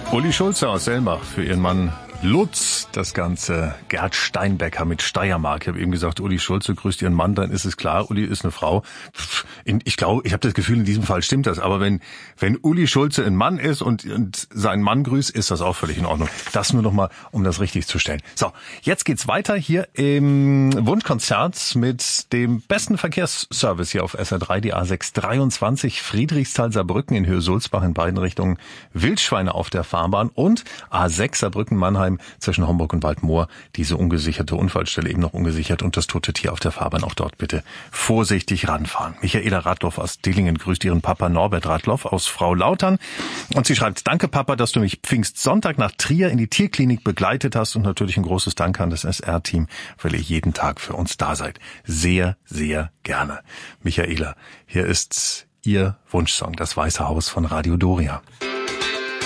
Uli Schulze aus Selmach für ihren Mann Lutz, das Ganze. Gerd Steinbecker mit Steiermark. Ich habe eben gesagt, Uli Schulze grüßt ihren Mann, dann ist es klar, Uli ist eine Frau. Ich glaube, ich habe das Gefühl, in diesem Fall stimmt das. Aber wenn Uli Schulze ein Mann ist und seinen Mann grüßt, ist das auch völlig in Ordnung. Das nur noch mal, um das richtig zu stellen. So, jetzt geht's weiter hier im Wunschkonzert mit dem besten Verkehrsservice hier auf SR3, die A6 23, Friedrichsthal-Saarbrücken in Höhe Sulzbach in beiden Richtungen, Wildschweine auf der Fahrbahn und A6 Saarbrücken-Mannheim zwischen Homburg und Waldmoor, diese ungesicherte Unfallstelle eben noch ungesichert und das tote Tier auf der Fahrbahn. Auch dort bitte vorsichtig ranfahren. Michaela Radloff aus Dillingen grüßt ihren Papa Norbert Radloff aus Frau Lautern und sie schreibt: Danke Papa, dass du mich Pfingstsonntag nach Trier in die Tierklinik begleitet hast und natürlich ein großes Dank an das SR-Team, weil ihr jeden Tag für uns da seid. Sehr, sehr gerne. Michaela, hier ist Ihr Wunschsong, das Weiße Haus von Radio Doria.